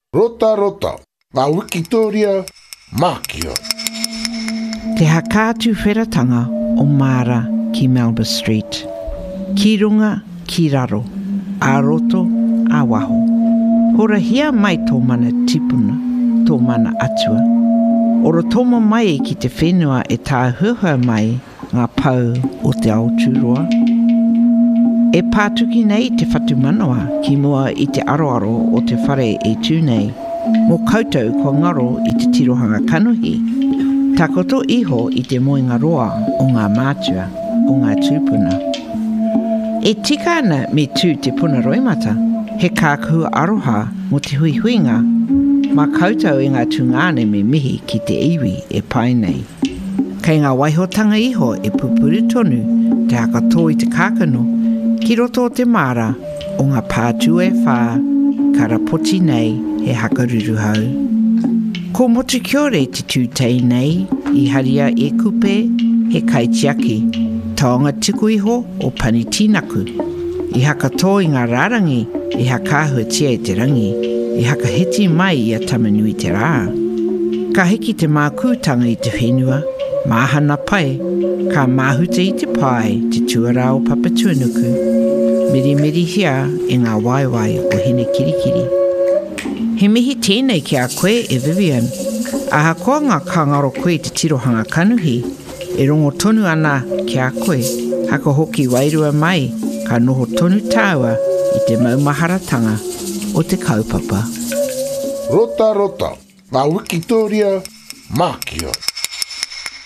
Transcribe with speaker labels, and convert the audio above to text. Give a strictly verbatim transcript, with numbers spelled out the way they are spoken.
Speaker 1: Rota rota, ngā Wikitoria Mākio.
Speaker 2: Te hakātu wheratanga o Mara ki Melba Street. Ki runga, ki raro, a roto, a waho. Hora hia mai tō mana tipuna, tō mana atua. Oro tōma mai ki te whenua e tā huhua mai ngā pau o te Aotearoa. E pātuki nei te whatu manawa ki mua i te aroaro o te whare e tū nei. Mō koutou ko ngaro i te tirohanga kanuhi. Takoto iho i te moinga roa o ngā mātua o ngā tūpuna. E tika ana me tū te puna roimata, he kākua aroha mo te hui huinga, mā koutou i ngā tūngane me mihi ki te iwi e pai nei. Kei ngā waihotanga iho e pupuri tonu te hakato i te kākano, ki roto o te mara o ngā pātue whā, ka rapoti nei he hakaruru hau. Ko motu kiore te tūtei nei, i haria e kupe he kaitiaki, taonga tiku iho o Panitinaku. I hakato i ngā rārangi, i hakahua tia e te rangi, i hakahiti mai i a tamanui te rā. Ka hiki te mākūtanga i te whenua, māhana pai, ka māhuta i te pai te tuara o Papatuanuku. Miri miri hia e ngā waiwai o hine kirikiri. He mihi tēnei ki a koe e Vivian. Aha koa ngā kāngaro koe te tirohanga kanuhi, e rongo tonu ana ki a koe, haka hoki wairua mai, ka noho tonu tāua i te maumaharatanga o te kaupapa.
Speaker 1: Rota rota, ngā Wikitoria Mākio.